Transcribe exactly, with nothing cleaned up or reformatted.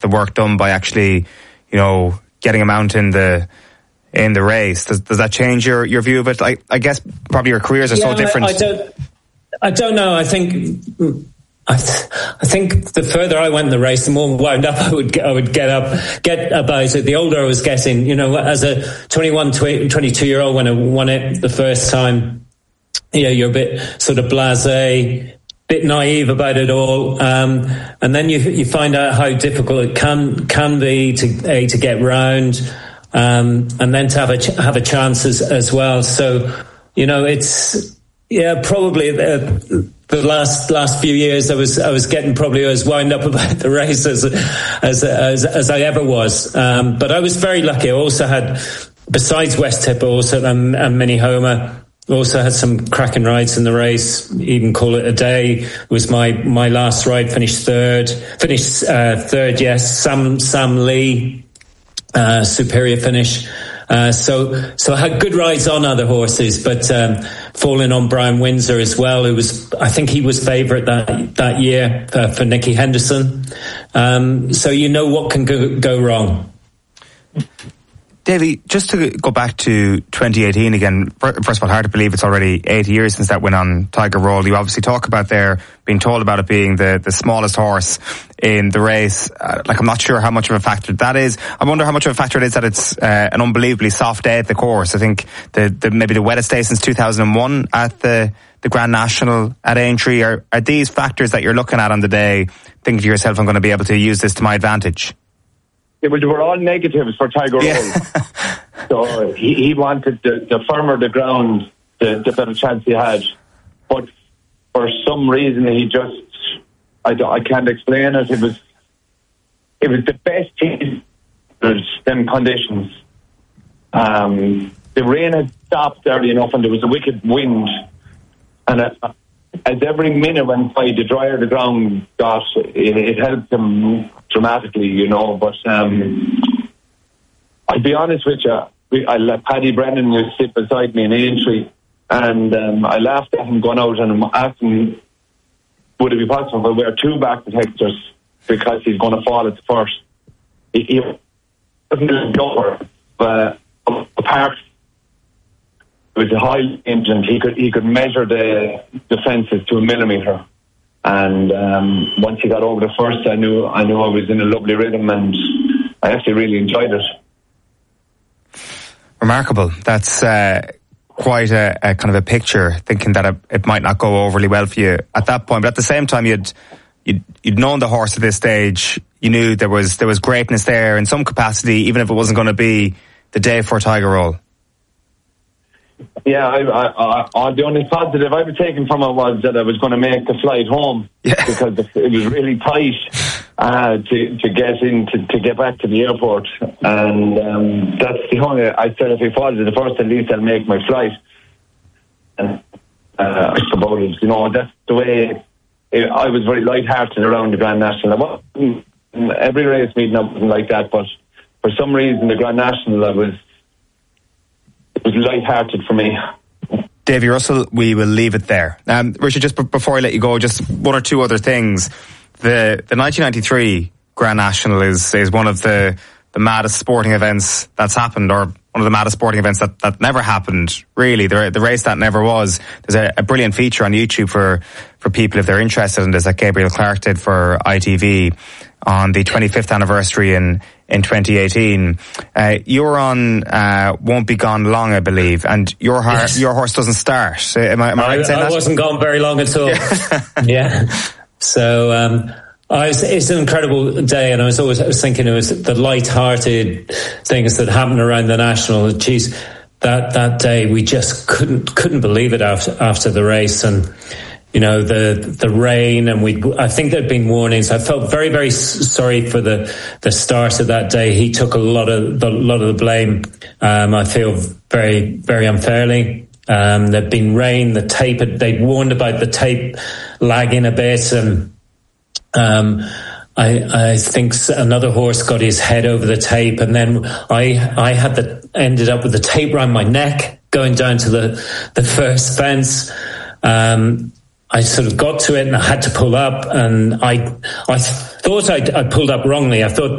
work done by actually, you know, getting a mount in the in the race. Does does that change your, your view of it? I, I guess probably your careers are yeah, so different. I, I don't. I don't know. I think. I, th- I think the further I went in the race, the more wound up I would get, I would get up, get about it. The older I was getting, you know, as a twenty-one, twenty-two year old when I won it the first time, you know, you're a bit sort of blasé, bit naive about it all, um, and then you you find out how difficult it can can be to a to get round, um, and then to have a ch- have a chance as, as well. So, you know, it's yeah, probably the, the last last few years I was I was getting probably as wound up about the race as as as, as I ever was. Um, but I was very lucky. I also had, besides West Tip, also and, and Mini Homer. Also had some cracking rides in the race. Even Call It a Day it was my, my last ride. Finished third. Finished uh, third. Yes, Sam Sam Lee, uh, superior finish. Uh, so so I had good rides on other horses, but um, falling on Brian Windsor as well. Who was I think he was favourite that that year uh, for Nicky Henderson. Um, so you know what can go, go wrong. Davy, just to go back to twenty eighteen again, first of all, hard to believe it's already eighty years since that win on Tiger Roll. You obviously talk about there, being told about it being the, the smallest horse in the race. Uh, like, I'm not sure how much of a factor that is. I wonder how much of a factor it is that it's uh, an unbelievably soft day at the course. I think the, the maybe the wettest day since two thousand one at the, the Grand National at Aintree. Are, are these factors that you're looking at on the day, thinking to yourself, I'm going to be able to use this to my advantage? Yeah, well, they were all negatives for Tiger Roll. Yeah. So he, he wanted the, the firmer the ground, the, the better chance he had. But for some reason, he just, I, I can't explain it. It was, it was the best team in them conditions. Um, the rain had stopped early enough and there was a wicked wind. And uh, as every minute went by, the drier the ground got, it, it helped them dramatically, you know. But um, I'll be honest with you, we, I let Paddy Brennan used to sit beside me in Aintree, and um, I laughed at him going out and asked him, would it be possible if I wear two back protectors because he's going to fall at the first. He, he wasn't a door, but apart, it was a high engine. He could he could measure the defences to a millimetre. And um, once he got over the first, I knew I knew I was in a lovely rhythm, and I actually really enjoyed it. Remarkable. That's uh, quite a, a kind of a picture, thinking that it, it might not go overly well for you at that point. But at the same time, you'd you'd, you'd known the horse at this stage. You knew there was there was greatness there in some capacity, even if it wasn't going to be the day for Tiger Roll. Yeah, I, I, I, the only positive I was taking from it was that I was going to make the flight home, yeah. Because it was really tight uh, to to get in to, to get back to the airport, and um, that's the only. I said if he falls at the first, at least I'll make my flight. And uh, I suppose you know that's the way. It, I was very light-hearted around the Grand National. I wasn't, every race meeting I wasn't like that, but for some reason the Grand National I was. It was light-hearted for me. Davy Russell, we will leave it there. Um, Richard, just b- before I let you go, just one or two other things. The the nineteen ninety-three Grand National is is one of the, the maddest sporting events that's happened, or one of the maddest sporting events that, that never happened, really. The, the race that never was. There's a, a brilliant feature on YouTube for, for people if they're interested in this that Gabriel Clark did for I T V on the twenty-fifth anniversary in in twenty eighteen. Uh, you're on uh, Won't Be Gone Long, I believe, and your har- yes. your horse doesn't start. Am I, am I right in saying I that? wasn't gone very long at all. Yeah. yeah. So um, I was, it's an incredible day, and I was always I was thinking it was the light-hearted things that happened around the National. Geez, that that day we just couldn't couldn't believe it after after the race, and you know, the the rain, and we I think there'd been warnings. I felt very, very sorry for the, the start of that day. He took a lot of the lot of the blame. Um, I feel very, very unfairly. Um, there'd been rain, the tape, had, they'd warned about the tape lagging a bit, and um, I I think another horse got his head over the tape, and then I I had the ended up with the tape around my neck going down to the the first fence. Um, I sort of got to it and I had to pull up, and I I thought I'd, I pulled up wrongly. I thought